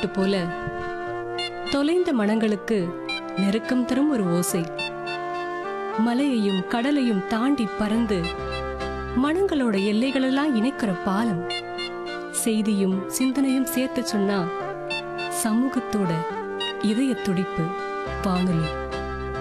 பூட்டு போல தொலைந்த மனங்களுக்கு நெருக்கம் தரும் ஒரு ஓசை. மலையையும் கடலையும் தாண்டி பறந்து மனங்களோட எல்லைகளெல்லாம் இணைக்கிற பாலம். செய்தியும் சிந்தனையும் சேர்த்து சொன்னா சமூகத்தோட இதய துடிப்பு வானொலி.